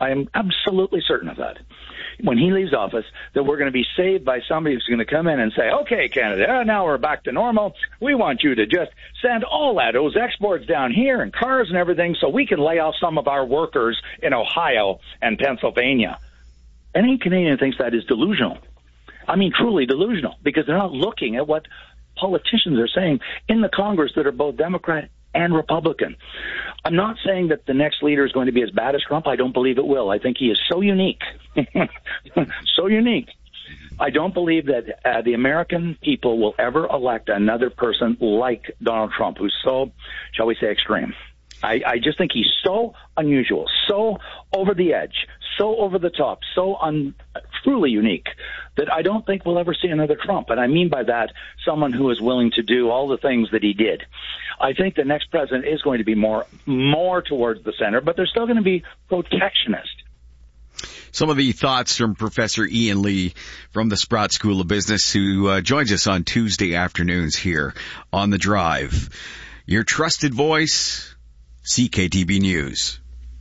I am absolutely certain of that. When he leaves office, that we're going to be saved by somebody who's going to come in and say, okay, Canada, now we're back to normal. We want you to just send all those exports down here and cars and everything so we can lay off some of our workers in Ohio and Pennsylvania. Any Canadian thinks that is delusional. I mean, truly delusional, because they're not looking at what politicians are saying in the Congress that are both Democrat and Republican. I'm not saying that the next leader is going to be as bad as Trump. I don't believe it will. I think he is so unique. So unique. I don't believe that the American people will ever elect another person like Donald Trump, who's so, shall we say, extreme. I just think he's so unusual, so over the edge, so over the top, so truly unique that I don't think we'll ever see another Trump. And I mean by that, someone who is willing to do all the things that he did. I think the next president is going to be more towards the center, but they're still going to be protectionist. Some of the thoughts from Professor Ian Lee from the Sprott School of Business, who joins us on Tuesday afternoons here on The Drive. Your trusted voice, CKTB News.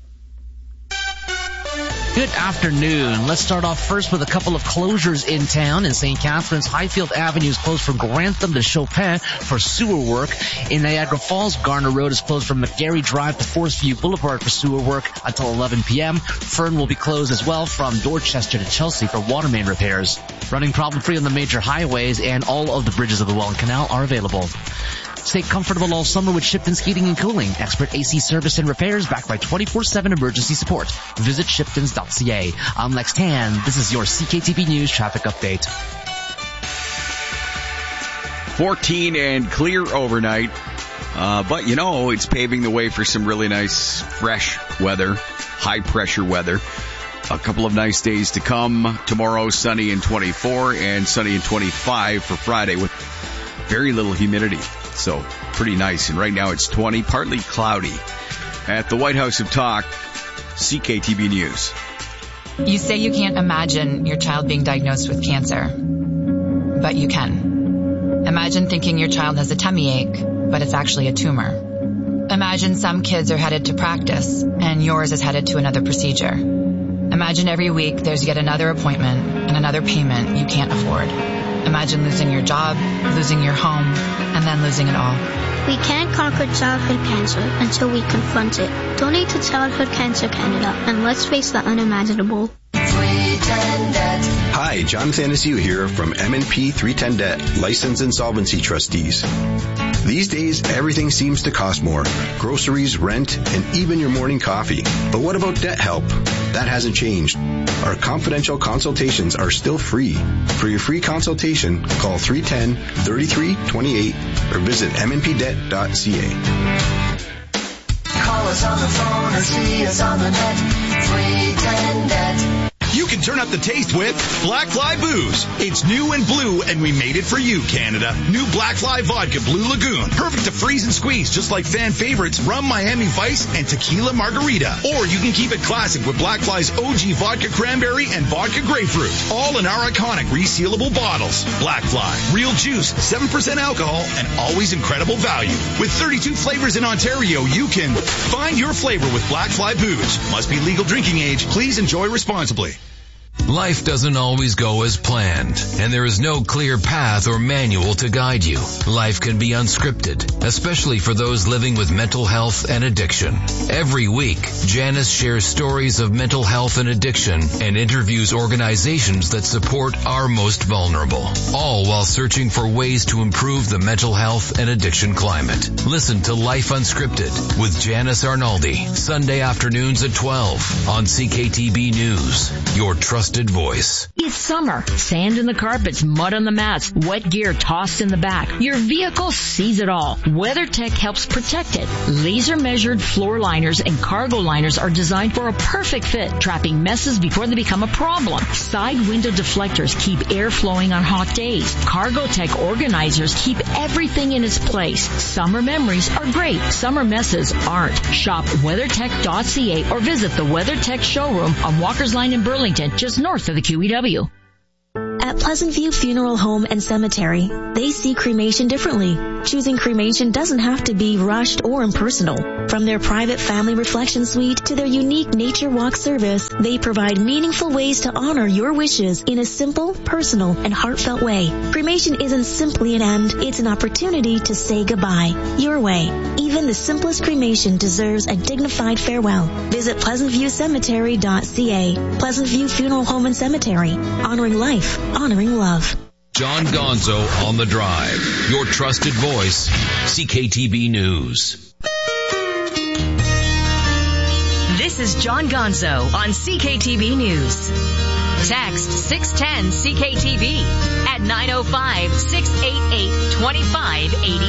Good afternoon. Let's start off first with a couple of closures in town. In St. Catharines, Highfield Avenue is closed from Grantham to Chopin for sewer work. In Niagara Falls, Garner Road is closed from McGarry Drive to Forest View Boulevard for sewer work until 11 p.m. Fern will be closed as well from Dorchester to Chelsea for water main repairs. Running problem-free on the major highways, and all of the bridges of the Welland Canal are available. Stay comfortable all summer with Shipton's Heating and Cooling. Expert AC service and repairs backed by 24/7 emergency support. Visit shiptons.ca. I'm Lex Tan. This is your CKTB News traffic update. 14 and clear overnight. But, it's paving the way for some really nice, fresh weather, high-pressure weather. A couple of nice days to come. Tomorrow, sunny and 24, and sunny and 25 for Friday with very little humidity. So pretty nice. And right now it's 20, partly cloudy. At the White House of Talk, CKTB News. You say you can't imagine your child being diagnosed with cancer, but you can. Imagine thinking your child has a tummy ache, but it's actually a tumor. Imagine some kids are headed to practice and yours is headed to another procedure. Imagine every week there's yet another appointment and another payment you can't afford. Imagine losing your job, losing your home, and then losing it all. We can't conquer childhood cancer until we confront it. Donate to Childhood Cancer Canada, and let's face the unimaginable. 310 Debt. Hi, John Thanasiu here from M&P 310 Debt, Licensed Insolvency Trustees. These days, everything seems to cost more. Groceries, rent, and even your morning coffee. But what about debt help? That hasn't changed. Our confidential consultations are still free. For your free consultation, call 310-3328 or visit mnpdebt.ca. Call us on the phone or see us on the net. 310 Debt. You can turn up the taste with Black Fly Booze. It's new and blue, and we made it for you, Canada. New Black Fly Vodka Blue Lagoon. Perfect to freeze and squeeze, just like fan favorites Rum Miami Vice and Tequila Margarita. Or you can keep it classic with Black Fly's OG Vodka Cranberry and Vodka Grapefruit. All in our iconic resealable bottles. Black Fly. Real juice, 7% alcohol, and always incredible value. With 32 flavors in Ontario, you can find your flavor with Black Fly Booze. Must be legal drinking age. Please enjoy responsibly. Life doesn't always go as planned, and there is no clear path or manual to guide you. Life can be unscripted, especially for those living with mental health and addiction. Every week, Janice shares stories of mental health and addiction and interviews organizations that support our most vulnerable, all while searching for ways to improve the mental health and addiction climate. Listen to Life Unscripted with Janice Arnaldi, Sunday afternoons at 12 on CKTB News, your trusted voice. It's summer. Sand in the carpets, mud on the mats, wet gear tossed in the back. Your vehicle sees it all. WeatherTech helps protect it. Laser measured floor liners and cargo liners are designed for a perfect fit, trapping messes before they become a problem. Side window deflectors keep air flowing on hot days. Cargotech organizers keep everything in its place. Summer memories are great. Summer messes aren't. Shop WeatherTech.ca or visit the WeatherTech showroom on Walker's Line in Burlington, just north of the QEW. At Pleasant View Funeral Home and Cemetery, they see cremation differently. Choosing cremation doesn't have to be rushed or impersonal. From their private family reflection suite to their unique nature walk service, they provide meaningful ways to honor your wishes in a simple, personal, and heartfelt way. Cremation isn't simply an end, it's an opportunity to say goodbye. Your way. Even the simplest cremation deserves a dignified farewell. Visit PleasantViewCemetery.ca. Pleasant View Funeral Home and Cemetery. Honoring life, honoring love. John Gonzo on the Drive. Your trusted voice, CKTB News. This is John Gonzo on CKTB News. Text 610 CKTB at 905-688-2580.